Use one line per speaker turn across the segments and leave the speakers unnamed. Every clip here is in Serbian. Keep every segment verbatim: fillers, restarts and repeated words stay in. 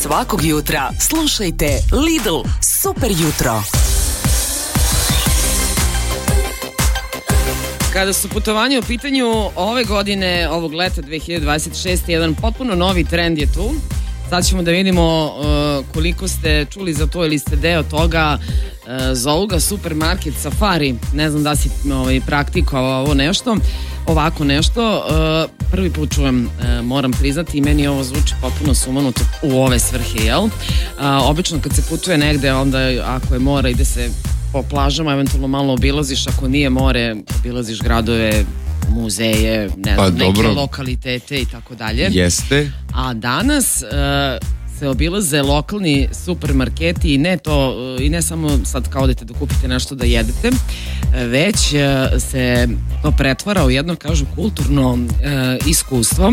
Svakog jutra slušajte Lidl Super jutro.
Kada su putovanja u pitanju ove godine, ovog leta dve hiljade dvadeset šeste, jedan potpuno novi trend je tu. Sad ćemo da vidimo uh, koliko ste čuli za to ili ste deo toga. Uh, zovu ga Supermarket Safari. Ne znam da si ovaj, praktikovao ovo nešto, ovako nešto. Uh, prvi put čujem, uh, moram priznati, i meni ovo zvuči potpuno sumanuto u ove svrhe, jel? Uh, obično kad se putuje negde, onda ako je mora, ide se po plažama, eventualno malo obilaziš, ako nije more, obilaziš gradove, muzeje, ne znam, pa, neke lokalitete i tako dalje.
Jeste.
A danas uh, se obilaze lokalni supermarketi i ne to, uh, i ne samo sad kao odete da kupite nešto da jedete, uh, već uh, se to pretvara u jedno, kažu, kulturno uh, iskustvo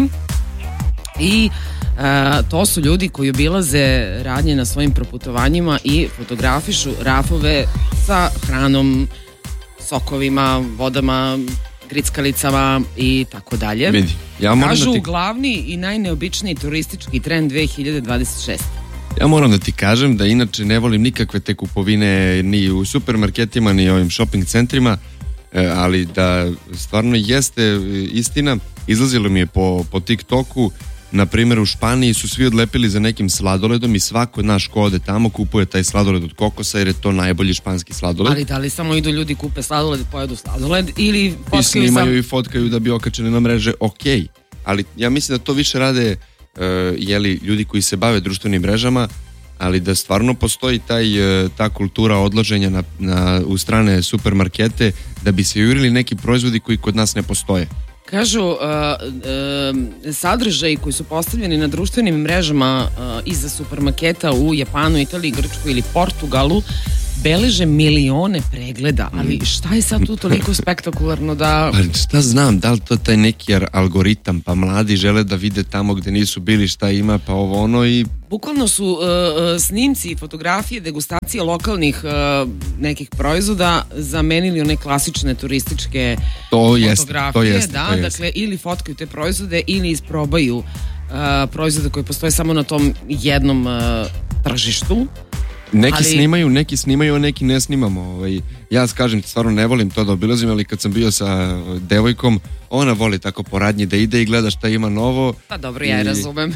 i uh, to su ljudi koji obilaze radnje na svojim proputovanjima i fotografišu rafove sa hranom, sokovima, vodama, grickalicama i tako dalje.
Vidi, ja moram
kažu
da ti...
glavni i najneobičniji turistički trend dve hiljade dvadeset šeste.
Ja moram da ti kažem da inače ne volim nikakve te kupovine ni u supermarketima ni ovim shopping centrima, ali da stvarno jeste istina. Izlazilo mi je po, po TikToku, na primjer u Španiji su svi odlepili za nekim sladoledom i svako naš ko ode tamo kupuje taj sladoled od kokosa jer je to najbolji španski sladoled.
Ali da li samo idu ljudi kupe sladoled, pojedu sladoled ili fotkaju
i snimaju
sam...
i fotkaju da bi okačili na mreže, ok, ali ja mislim da to više rade uh, jeli, ljudi koji se bave društvenim mrežama, ali da stvarno postoji taj, uh, ta kultura odlaženja na, na, u strane supermarkete da bi se jurili neki proizvodi koji kod nas ne postoje.
Kažu, uh, uh, sadržaji koji su postavljeni na društvenim mrežama uh, iza supermarketa u Japanu, Italiji, Grčkoj ili Portugalu beleže milione pregleda, ali šta je sad tu toliko spektakularno da...
Pa šta znam, da li to taj neki algoritam, pa mladi žele da vide tamo gde nisu bili šta ima, pa ovo ono i...
Bukvalno su uh, snimci i fotografije, degustacije lokalnih uh, nekih proizvoda zamenili one klasične turističke
to jest,
fotografije.
To jest,
da,
to jest.
Dakle, ili fotkaju te proizvode ili isprobaju uh, proizvode koji postoje samo na tom jednom uh, tržištu.
Neki
ali...
snimaju, neki snimaju, a neki ne snimamo. Ovaj, ja kažem, stvarno ne volim to da obilazim, ali kad sam bio sa devojkom, ona voli tako po radnji da ide i gleda šta ima novo.
Pa dobro, ja je
i...
razumem.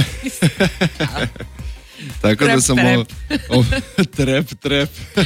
Tako
trep,
da sam
trep.
O, o, trep, trep.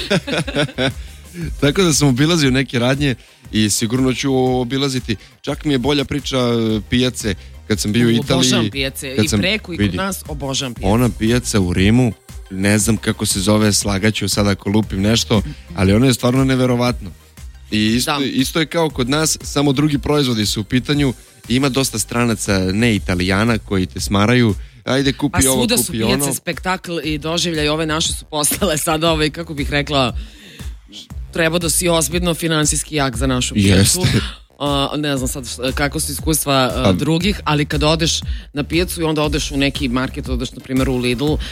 Tako da sam obilazio neke radnje i sigurno ću obilaziti. Čak mi je bolja priča pijace kad sam bio u Italiji.
Obožavam pijace i preko i kod vidi, nas obožavam pijace.
Ona pijaca u Rimu, ne znam kako se zove, slagaću sad ako lupim nešto, ali ono je stvarno neverovatno. I isto, isto je kao kod nas, samo drugi proizvodi su u pitanju. Ima dosta stranaca ne Italijana koji te smaraju. Ajde kupi
pa,
ovo, kupi ono.
Pa svuda su pijace, spektakl i doživljaj, ove naše su postale sad ove, kako bih rekla, treba da si ozbiljno finansijski jak za našu pijacu.
Jeste.
Uh, ne znam sad kako su iskustva uh,
A...
drugih, ali kad odeš na pijacu i onda odeš u neki market, odeš na primjer u Lidl, uh,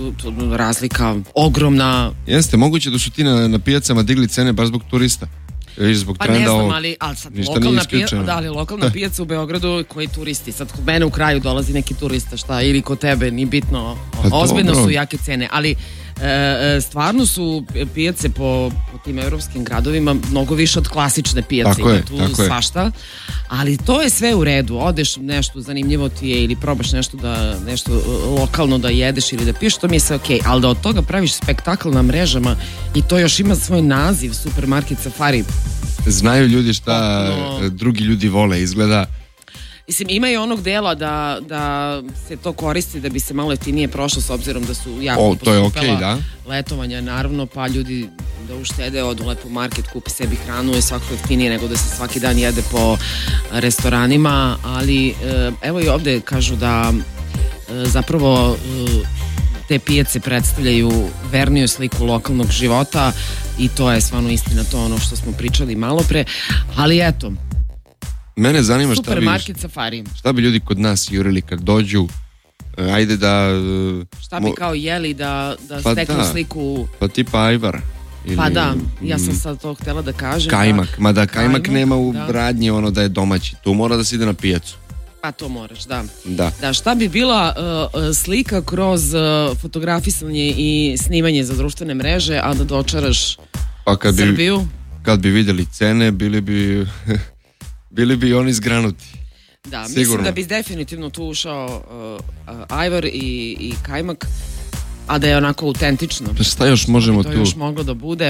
razlika ogromna.
Jeste, moguće da su ti na, na pijacama digli cene baš zbog turista. Viš, zbog
pa
trenda
ne znam,
ovog,
ali, ali sad lokalna, pija, da, ali lokalna pijaca u Beogradu, koji turisti, sad kod mene u kraju dolazi neki turista, šta, ili kod tebe, ni bitno, pa ozbiljno dobro. Su jake cene, ali e, stvarno su pijace po, po tim evropskim gradovima mnogo više od klasične pijace,
tako
ima
je,
tu svašta, je. Ali to je sve u redu, odeš nešto zanimljivo ti je ili probaš nešto da nešto lokalno da jedeš ili da piješ, to mi je sve okej, okay. Ali da od toga praviš spektakl na mrežama i to još ima svoj naziv, Supermarket Safari.
Znaju ljudi šta no. drugi ljudi vole, izgleda.
Mislim, ima i onog dela da, da se to koristi da bi se malo jeftinije prošlo, s obzirom da su jako
o, to je okay, da.
letovanja, naravno, pa ljudi da uštede, odu lepo u market, kupi sebi hranu, je svako jeftinije nego da se svaki dan jede po restoranima, ali evo i ovde kažu da zapravo te pijace predstavljaju verniju sliku lokalnog života i to je stvarno istina, to ono što smo pričali malo pre, ali eto,
mene zanima šta bi,
Supermarket Safari.
Šta bi ljudi kod nas jurili kad dođu, ajde da...
Šta bi mo... kao jeli da, da
pa
steknu
da.
sliku...
Pa tipa ajvar. Ili,
pa da, ja sam sad to htjela da kažem.
Kajmak,
da,
mada kajmak,
kajmak
nema u
da.
radnji ono da je domaći, tu mora da se ide na pijacu.
Pa to moraš, da.
Da.
Da, šta bi bila uh, slika kroz uh, fotografisanje i snimanje za društvene mreže, a da dočaraš
pa kad
Srbiju?
Bi, kad bi vidjeli cene, bili bi, bili bi oni zgranuti.
Da,
sigurno.
Mislim da bi definitivno tu ušao uh, uh, ajvar i, i kajmak, a da je onako autentično.
Pa šta još možemo
to
tu?
To još moglo da bude.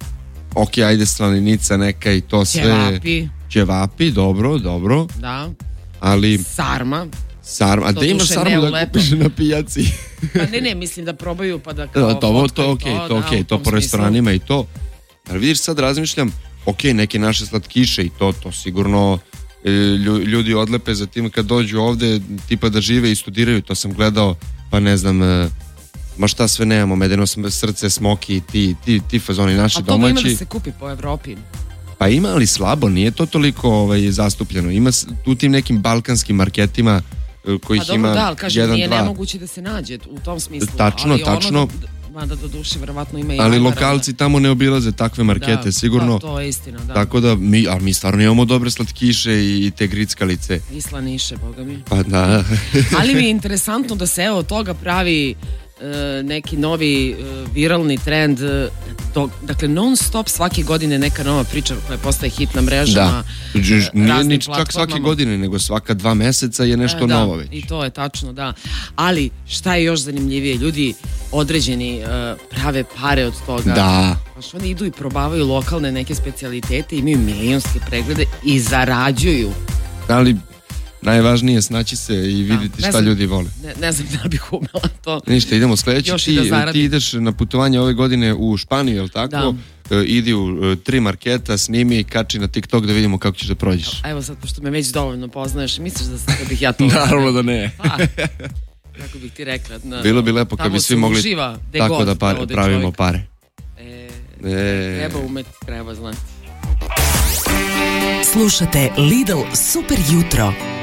Ok, ajde slaninica neka i to sve.
Ćevapi.
Ćevapi, dobro, dobro.
Da.
Ali...
Sarma.
Sarma, a da imaš sarmu da kupiš na pijaci?
Pa ne, ne, mislim da probaju pa da kao...
Da, to, to, ok, to, to, okay, to po restoranima i to. Ali vidiš, sad razmišljam, ok, neke naše slatkiše i to, to sigurno e, ljudi odlepe za tim kad dođu ovde, tipa da žive i studiraju, to sam gledao, pa ne znam, e, ma šta sve nemamo, medeno srce, smoki, ti, ti, ti fazoni naši domaći.
A to ima da se kupi po Evropi?
Pa ima, ali slabo, nije to toliko ovaj, zastupljeno. Ima tu tim nekim balkanskim marketima kojih
pa,
ima
da, ali kažem,
jedan,
nije
dva.
nemoguće da se nađe u tom smislu.
Tačno,
ali
tačno.
Ono, mada do duše, verovatno ima i
ali
ajvara,
lokalci tamo ne obilaze takve markete,
da,
sigurno.
Da, to je istina, da.
Tako da mi, ali mi stvarno imamo dobre slatkiše i te grickalice.
I slaniše, boga mi.
Pa da.
Ali mi je interesantno da se evo toga pravi e, neki novi e, viralni trend. E, do, dakle, non stop svake godine neka nova priča koja postaje hit na mrežama.
Da. E, nije ni čak svake godine, nego svaka dva meseca je nešto
e, da,
novo već.
I to je tačno, da. Ali šta je još zanimljivije? Ljudi određeni uh, prave pare od toga.
Da.
Znaš, oni idu i probavaju lokalne neke specijalitete, imaju milijonske preglede i zarađuju.
Ali najvažnije je snaći se i vidjeti da, šta
znam,
ljudi vole.
Ne, ne znam da bih umela to.
Ništa, idemo sledeći. Ti,
da
ti ideš na putovanje ove godine u Španiju, je li tako?
Da.
E, idi u e, tri marketa, snimi i kači na TikTok da vidimo kako ćeš da prođeš.
Evo sad, pošto me već dovoljno poznaješ, misliš da, da bih ja to...
Naravno da ne.
Pa, kako bih ti rekla. Na,
bilo bi lepo kad bi svi mogli
uživa,
tako da pare, pravimo
čovjek.
pare.
E,
e.
Treba umeti, treba znati.
Slušate Lidl Super jutro.